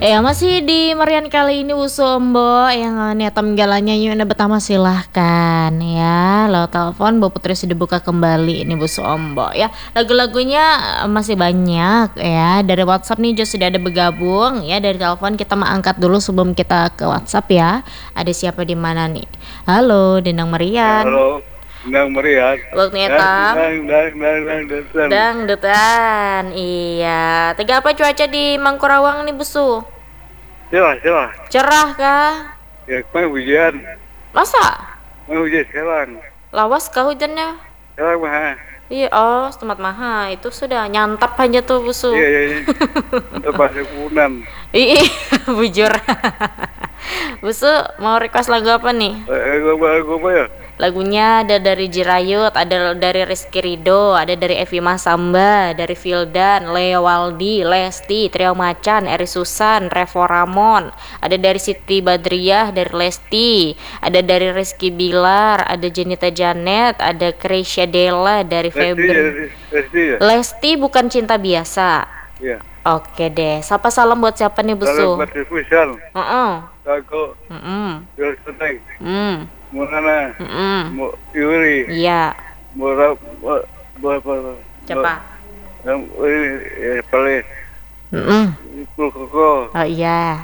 Masih di Marian kali ini Usombo yang niatam galanya yuk anda pertama silahkan ya. Lo telepon Bu Putri sudah buka kembali ini Bu Sombo ya. Lagu-lagunya masih banyak ya. Dari WhatsApp nih juga sudah ada bergabung ya. Dari telepon kita mau angkat dulu sebelum kita ke WhatsApp ya. Ada siapa di mana nih? Halo, Dendang Marian. Halo, Nang Meriat. Waktunya tam. Dang. Dangdutan. Iya. Tiga apa cuaca di Mangkurawang nih Busu? Siapa? Cerah kah? Ya, kemarin hujan. Masa? Kemarin hujan sekarang. Lawas kah hujannya? Sekarang mah. Iya, oh, setempat maha. Itu sudah nyantap aja tuh Busu. Iya. Tempat punan. Ih, bujur. Busu mau request lagu apa nih? Gue apa ya? Lagunya ada dari Jirayut, ada dari Rizky Ridho, ada dari Evi Masamba, dari Vildan, Leo Waldi, Lesti, Trio Macan, Eri Susan, Revo Ramon, ada dari Siti Badriah, dari Lesti, ada dari Rizky Bilar, ada Jenita Janet, ada Krisya Della, dari Febri. Lesti ya? Lesti bukan cinta biasa. Iya. Oke deh, sapa salam buat siapa nih Kalau Busu? buat spesial, Heeh. aku Heeh. jual seneng. Hmm. Munana, Heeh. mau Yuri, Iya. mau apa? Siapa? Yang ini paling Heeh. koko. Oh iya.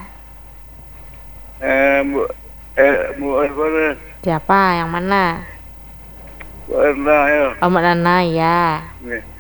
Mau apa? Siapa? Yang mana? Warna ya. Oh, Mbak Nana ya. Nih.